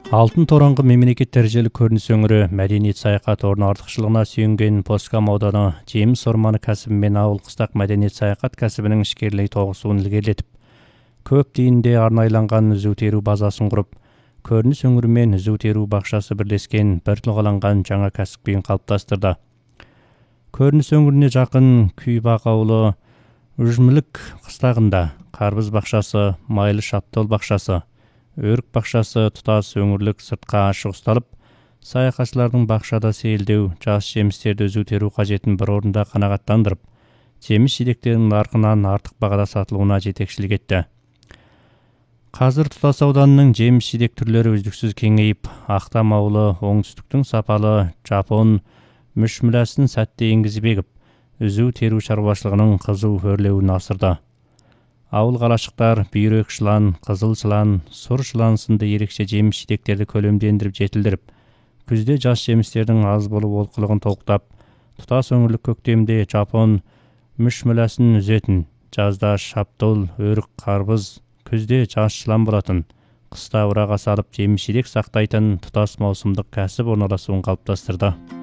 Алтын тораңғы мемлекет дәрежелі көрініс өңірі мәдениет саяхат орны артықшылығына сүйенген Посткам ауданы жеміс орманы кәсібі мен ауыл қыстақ мәдениет саяхат кәсібінің ішкерлей тоғысуын ілгерілетіп, көп дейінде арнайланған үзу теру базасын құрып, көрініс өңірі мен үзу теру бақшасы бірлескен бір тұлғаланған жаңа кәсіппен қалыптастырды. Көрініс өңіріне жақын Күйбақ ауылы Үжмілік қыстағында қарбыз бақшасы, майлы шаптол бақшасы, өрік бақшасы тұтас өңірлік сыртқа ашық ұсталып, саяхатшылардың бақшада сейілдеу, жас жемістерді үзу теру қажетін бір орында қанағаттандырып, жеміс жидектердің нарқынан артық бағада сатылуына жетекшілік етті. Қазір тұтас ауданның жеміс жидек түрлері үздіксіз кеңейіп, Ақтам ауылы оңтүстіктің сапалы жапон мүшміләсін сәтті енгізіп егіп, үзу теру шаруашылығының қызу өрлеуін асырды. Ауыл қалашықтар бүйрек жылан, қызыл жылан, сұр жылан сынды ерекше жеміс жидектерді көлемдендіріп жетілдіріп, күзде жас жемістердің аз болу олқылығын толықтап, тұтас өңірлік көктемде жапон мүшміләсін үзетін, жазда шаптол, өрік, қарбыз, күзде жас жылан болатын, қыста ұраға салып жеміс жидек сақтайтын тұтас маусымдық кәсіп орналасуын қалыптастырды.